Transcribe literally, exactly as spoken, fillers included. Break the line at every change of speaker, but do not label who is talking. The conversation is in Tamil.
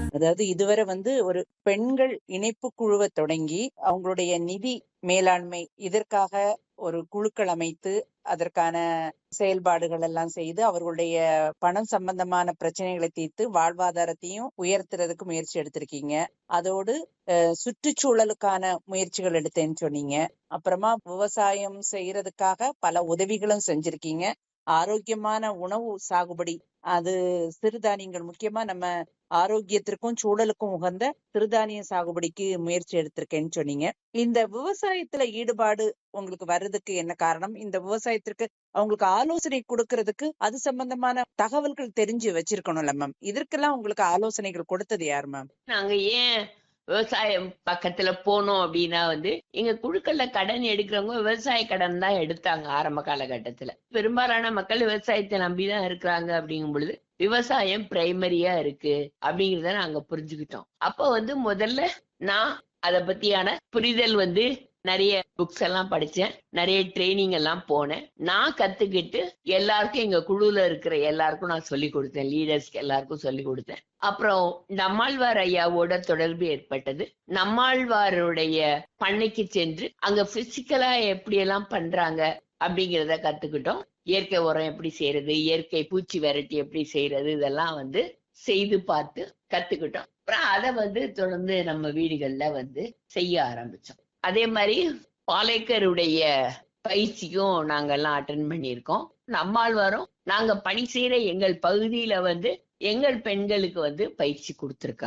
அதாவது இதுவரை வந்து ஒரு பெண்கள் இணைப்பு குழுவை தொடங்கி அவங்களுடைய நிதி மேலாண்மை இதற்காக ஒரு குழுக்கள் அமைத்து அதற்கான செயல்பாடுகள் எல்லாம் செய்து அவர்களுடைய பணம் சம்பந்தமான பிரச்சனைகளை தீர்த்து வாழ்வாதாரத்தையும் உயர்த்துறதுக்கு முயற்சி எடுத்திருக்கீங்க. அதோடு அஹ், சுற்றுச்சூழலுக்கான முயற்சிகள் எடுத்தேன்னு சொன்னீங்க. அப்புறமா விவசாயம் செய்யறதுக்காக பல உதவிகளும் செஞ்சிருக்கீங்க. ஆரோக்கியமான உணவு சாகுபடி, அது சிறுதானியங்கள், முக்கியமா நம்ம ஆரோக்கியத்திற்கும் சூழலுக்கும் உகந்த சிறுதானிய சாகுபடிக்கு முயற்சி எடுத்திருக்கேன்னு சொன்னீங்க. இந்த விவசாயத்துல ஈடுபாடு உங்களுக்கு வர்றதுக்கு என்ன காரணம்? இந்த விவசாயத்திற்கு அவங்களுக்கு ஆலோசனை கொடுக்கறதுக்கு அது சம்பந்தமான தகவல்கள் தெரிஞ்சு வச்சிருக்கணும்ல மேம். இதற்கெல்லாம் உங்களுக்கு ஆலோசனைகள் கொடுத்தது யார் மேம்?
நாங்க ஏன் விவசாயம் பக்கத்துல போனோம் அப்படின்னா வந்து எங்க குழுக்கள்ல கடன் எடுக்கிறவங்க விவசாய கடன் தான் எடுத்தாங்க ஆரம்ப காலகட்டத்துல. பெரும்பாலான மக்கள் விவசாயத்தை நம்பிதான் இருக்கிறாங்க. அப்படிங்கும் பொழுது விவசாயம் பிரைமரியா இருக்கு அப்படிங்கிறத நாங்க புரிஞ்சுக்கிட்டோம். அப்ப வந்து முதல்ல நான் அத பத்தியான புரிதல் வந்து நிறைய புக்ஸ் எல்லாம் படிச்சேன், நிறைய ட்ரைனிங் எல்லாம் போனேன். நான் கத்துக்கிட்டு எல்லாருக்கும், எங்க குழுல இருக்கிற எல்லாருக்கும் நான் சொல்லி கொடுத்தேன், லீடர்ஸ்க்கு எல்லாருக்கும் சொல்லி கொடுத்தேன். அப்புறம் நம்மாழ்வார் ஐயாவோட தொடர்பு ஏற்பட்டது. நம்மாழ்வாருடைய பண்ணைக்கு சென்று அங்க பிசிக்கலா எப்படி எல்லாம் பண்றாங்க அப்படிங்கிறத கத்துக்கிட்டோம். இயற்கை உரம் எப்படி செய்யறது, இயற்கை பூச்சி விரட்டி எப்படி செய்யறது, இதெல்லாம் வந்து செய்து பார்த்து கத்துக்கிட்டோம். அப்புறம் அதை வந்து தொடர்ந்து நம்ம வீடுகள்ல வந்து செய்ய ஆரம்பிச்சோம். அதே மாதிரி பாலேக்கருடைய பயிற்சிக்கும் நாங்க எல்லாம் அட்டன் பண்ணியிருக்கோம். நம்மாழ்வாரும் நாங்க பணி செய்யற எங்கள் பகுதியில வந்து எங்கள் பெண்களுக்கு வந்து பயிற்சி கொடுத்திருக்காங்க.